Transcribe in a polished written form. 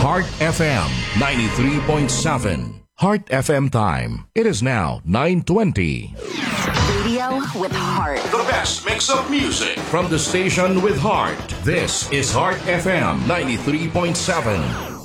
Heart FM 93.7. Heart FM time. It is now 9:20. Radio with heart. The best mix of music from the station with heart. This is Heart FM 93.7.